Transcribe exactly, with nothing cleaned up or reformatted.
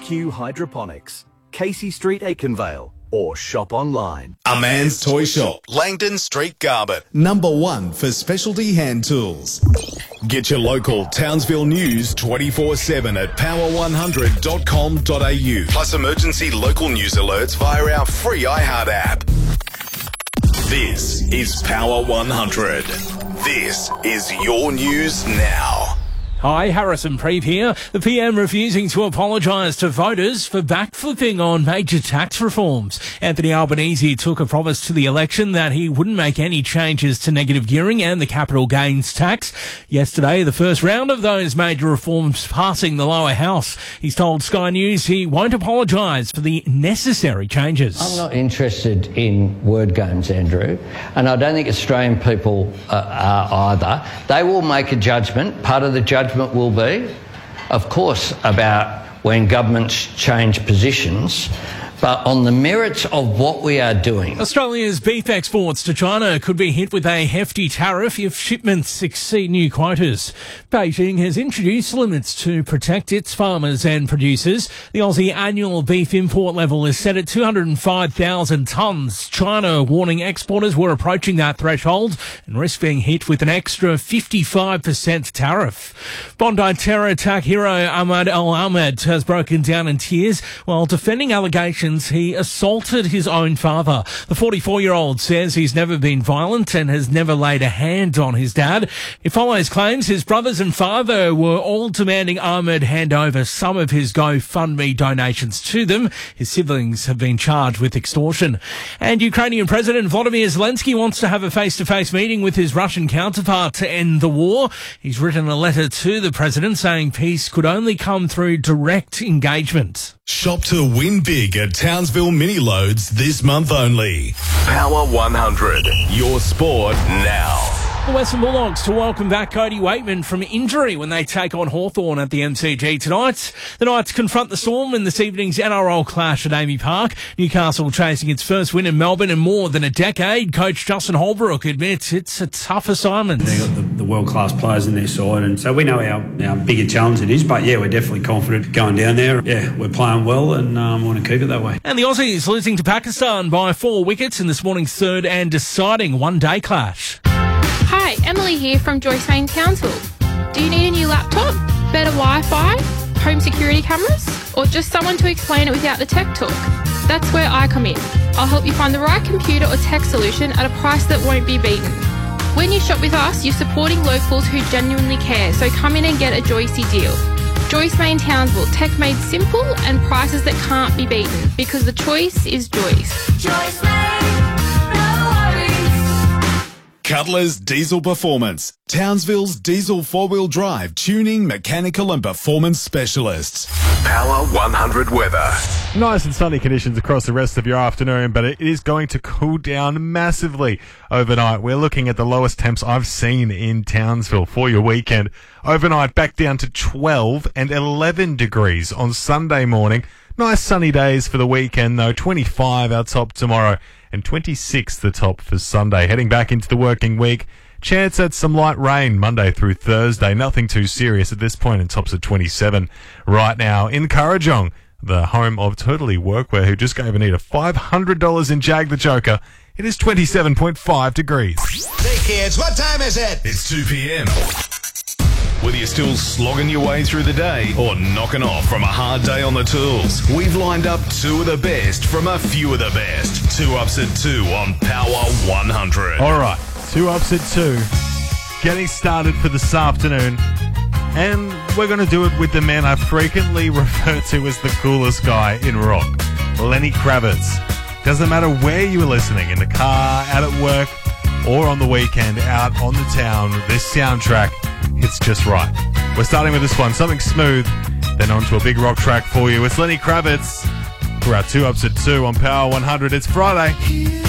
Q Hydroponics, Casey Street, Aikenvale, or shop online. A Man's Toy Shop, Langdon Street, Garbutt. Number one for specialty hand tools. Get your local Townsville news twenty-four seven at power one hundred dot com dot a u. Plus emergency local news alerts via our free iHeart app. This is Power one hundred. This is your news now. Hi, Harrison Preeve here. The P M refusing to apologise to voters for backflipping on major tax reforms. Anthony Albanese took a promise to the election that he wouldn't make any changes to negative gearing and the capital gains tax. Yesterday, the first round of those major reforms passing the lower house. He's told Sky News he won't apologise for the necessary changes. I'm not interested in word games, Andrew, and I don't think Australian people uh, are either. They will make a judgment. Part of the judgment will be, of course, about when governments change positions, but on the merits of what we are doing. Australia's beef exports to China could be hit with a hefty tariff if shipments exceed new quotas. Beijing has introduced limits to protect its farmers and producers. The Aussie annual beef import level is set at two hundred five thousand tonnes. China warning exporters were approaching that threshold and risk being hit with an extra fifty-five percent tariff. Bondi terror attack hero Ahmad Al-Ahmed has broken down in tears while defending allegations he assaulted his own father. The forty-four-year-old says he's never been violent and has never laid a hand on his dad. He follows claims his brothers and father were all demanding Ahmed hand over some of his GoFundMe donations to them. His siblings have been charged with extortion. And Ukrainian President Volodymyr Zelensky wants to have a face-to-face meeting with his Russian counterpart to end the war. He's written a letter to the president saying peace could only come through direct engagement. Shop to win big at Townsville Mini Loads this month only. Power one hundred, your sport now. The Western Bulldogs to welcome back Cody Waitman from injury when they take on Hawthorn at the M C G tonight. The Knights confront the Storm in this evening's N R L clash at Amy Park. Newcastle chasing its first win in Melbourne in more than a decade. Coach Justin Holbrook admits it's a tough assignment. They've got the, the world-class players in their side, and so we know how, how big a challenge it is, but yeah, we're definitely confident going down there. Yeah, we're playing well and um, want to keep it that way. And the Aussies losing to Pakistan by four wickets in this morning's third and deciding one-day clash. Hi, Emily here from Joyce Main Townsville. Do you need a new laptop, better Wi-Fi, home security cameras, or just someone to explain it without the tech talk? That's where I come in. I'll help you find the right computer or tech solution at a price that won't be beaten. When you shop with us, you're supporting locals who genuinely care, so come in and get a Joycey deal. Joyce Main Townsville, tech made simple and prices that can't be beaten, because the choice is Joyce. Joyce Main. Cutler's Diesel Performance, Townsville's diesel four-wheel drive tuning, mechanical and performance specialists. Power one hundred weather. Nice and sunny conditions across the rest of your afternoon, but it is going to cool down massively overnight. We're looking at the lowest temps I've seen in Townsville for your weekend. Overnight back down to twelve and eleven degrees on Sunday morning. Nice sunny days for the weekend though, twenty-five our top tomorrow and twenty-six the top for Sunday. Heading back into the working week, chance at some light rain Monday through Thursday. Nothing too serious at this point, and tops at twenty-seven. Right now in Kurrajong, the home of Totally Workwear, who just gave Anita five hundred dollars in Jag the Joker, it is twenty-seven point five degrees. Hey kids, what time is it? It's two p.m. Whether you're still slogging your way through the day or knocking off from a hard day on the tools, we've lined up two of the best from a few of the best. Two ups at two on Power one hundred. All right, two ups at two. Getting started for this afternoon. And we're going to do it with the man I frequently refer to as the coolest guy in rock, Lenny Kravitz. Doesn't matter where you are listening, in the car, out at work, or on the weekend, out on the town, this soundtrack, it's just right. We're starting with this one, something smooth, then on to a big rock track for you. It's Lenny Kravitz. We're at two ups at two on Power one hundred. It's Friday.